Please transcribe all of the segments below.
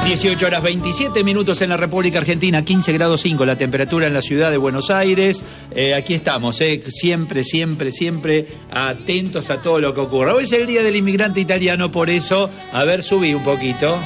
18 horas 27 minutos en la República Argentina, 15 grados 5 la temperatura en la ciudad de Buenos Aires. Aquí estamos, siempre atentos a todo lo que ocurra. Hoy es el Día del Inmigrante Italiano, por eso, a ver, subí un poquito.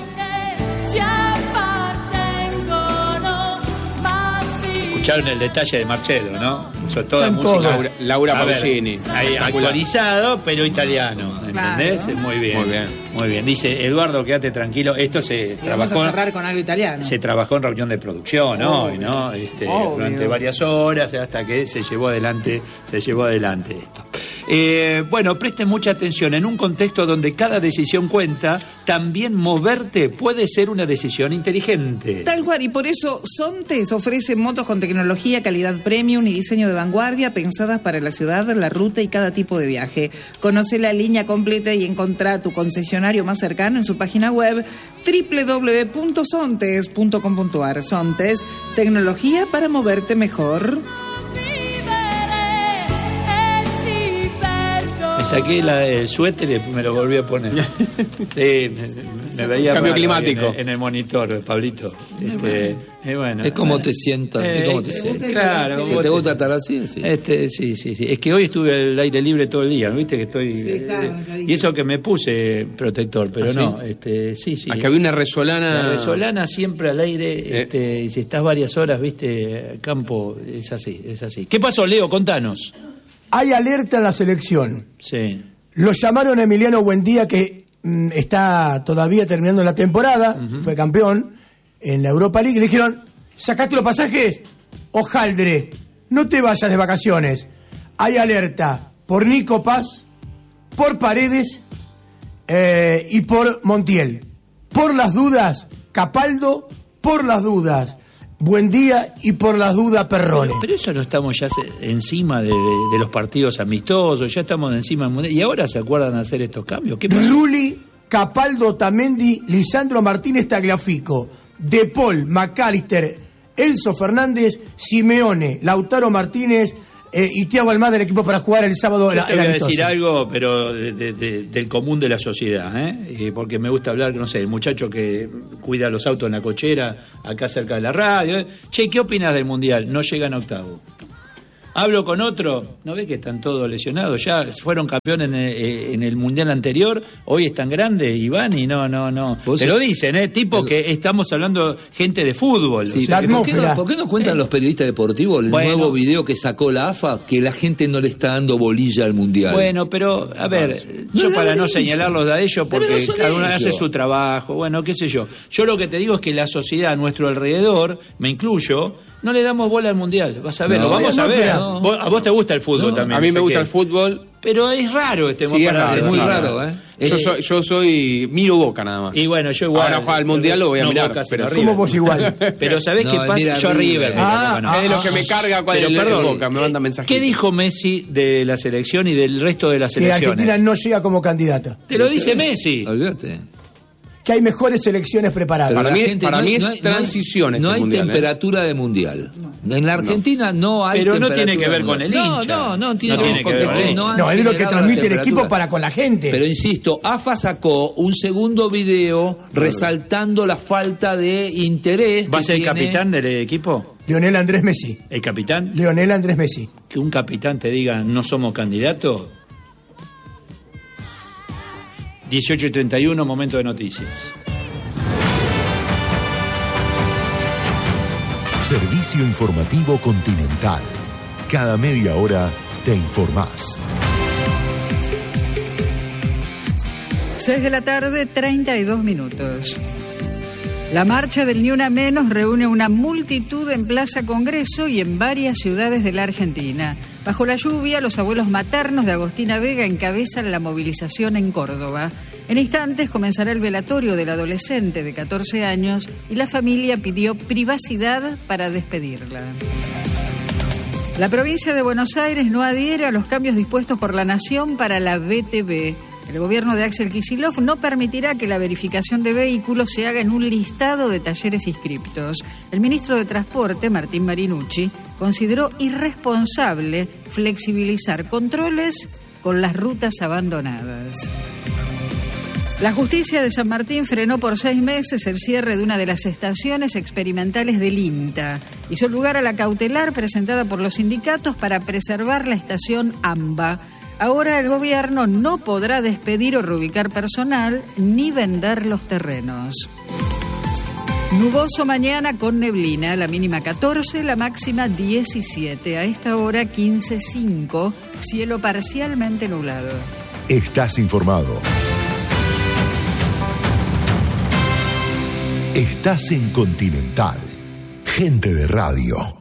Escucharon el detalle de Marcello, ¿no? Usó toda música. Laura Pausini. Actualizado, pero italiano, ¿entendés? Claro. Muy bien. Dice, Eduardo, quédate tranquilo. Esto se trabajó. Vamos a cerrar con algo italiano. Se trabajó en reunión de producción hoy, ¿no? Durante varias horas, hasta que se llevó adelante esto. Bueno, presten mucha atención. En un contexto donde cada decisión cuenta, también moverte puede ser una decisión inteligente. Tal cual, y por eso Sontes ofrece motos con tecnología, calidad premium y diseño de vanguardia pensadas para la ciudad, la ruta y cada tipo de viaje. Conoce la línea completa y encontrá tu concesionario más cercano en su página web www.sontes.com.ar. Sontes, tecnología para moverte mejor. Me saqué el suéter y me lo volví a poner. Me veía cambio climático en el monitor, Pablito. Bueno, es como te sientas. Claro. ¿Te gusta estar así? Sí. Sí. Es que hoy estuve al aire libre todo el día, ¿no? Viste que estoy. Y eso que me puse protector, pero no. Sí. Aquí había una resolana. La resolana siempre al aire, y si estás varias horas, viste, campo, es así. ¿Qué pasó, Leo? Contanos. Hay alerta en la selección. Sí. Lo llamaron a Emiliano Buendía, que está todavía terminando la temporada, fue campeón en la Europa League, y le dijeron, ¿sacaste los pasajes? Hojaldre, no te vayas de vacaciones. Hay alerta por Nico Paz, por Paredes y por Montiel. Por las dudas, Capaldo, por las dudas, Buendía y por las dudas Perrone. Pero eso no estamos ya encima de los partidos amistosos, ya estamos encima del Mundial. ¿Y ahora se acuerdan de hacer estos cambios? ¿Qué pasó? Rulli, Capaldo, Tamendi, Lisandro Martínez, Tagliafico, De Paul, McAllister, Enzo Fernández, Simeone, Lautaro Martínez y Thiago Almada del equipo para jugar el sábado. Yo te voy a decir algo, pero del común de la sociedad, porque me gusta hablar, no sé, el muchacho que cuida los autos en la cochera, acá cerca de la radio. Che, ¿qué opinas del Mundial? No llegan a octavo. Hablo con otro, ¿no ves que están todos lesionados? Ya fueron campeones en el Mundial anterior, hoy están grandes y van y no. Te lo dicen, tipo que estamos hablando gente de fútbol. Sí, o sea, ¿por qué no cuentan los periodistas deportivos el nuevo video que sacó la AFA, que la gente no le está dando bolilla al Mundial? Bueno, pero, a ver, yo para no señalarlos a ellos, porque cada uno hace su trabajo, bueno, qué sé yo. Yo lo que te digo es que la sociedad a nuestro alrededor, me incluyo, no le damos bola al Mundial, vas a ver, lo vamos a ver. A vos te gusta el fútbol también. A mí me gusta el fútbol. Pero es raro sí, es muy raro. Yo soy miro Boca nada más. Y bueno, yo igual. Ahora juega el Mundial, lo voy a mirar. Pero somos vos igual. Pero ¿sabés qué pasa? Yo River. Es de lo que me carga cuando el Boca me manda mensajes. ¿Qué dijo Messi de la selección y del resto de las selecciones? Que Argentina no llega como candidata. Te lo dice Messi. Olvídate. Que hay mejores selecciones preparadas. Para mí es transición. No hay temperatura de mundial. En la Argentina no hay pero temperatura. Pero no tiene que ver con el hincha. No tiene que ver con el hincha. No, es lo que transmite el equipo para con la gente. Pero insisto, AFA sacó un segundo video resaltando la falta de interés. ¿Va a ser el capitán del equipo? Lionel Andrés Messi. ¿El capitán? Lionel Andrés Messi. Que un capitán te diga no somos candidatos. 18:31, momento de noticias. Servicio informativo Continental. Cada media hora te informás. 6 de la tarde, 32 minutos. La marcha del Ni Una Menos reúne una multitud en Plaza Congreso y en varias ciudades de la Argentina. Bajo la lluvia, los abuelos maternos de Agostina Vega encabezan la movilización en Córdoba. En instantes comenzará el velatorio del adolescente de 14 años y la familia pidió privacidad para despedirla. La provincia de Buenos Aires no adhiere a los cambios dispuestos por la Nación para la BTV. El gobierno de Axel Kicillof no permitirá que la verificación de vehículos se haga en un listado de talleres inscriptos. El ministro de Transporte, Martín Marinucci, consideró irresponsable flexibilizar controles con las rutas abandonadas. La justicia de San Martín frenó por 6 meses el cierre de una de las estaciones experimentales del INTA. Hizo lugar a la cautelar presentada por los sindicatos para preservar la estación AMBA. Ahora el gobierno no podrá despedir o reubicar personal ni vender los terrenos. Nuboso mañana con neblina, la mínima 14, la máxima 17. A esta hora 15:05, cielo parcialmente nublado. Estás informado. Estás en Continental. Gente de radio.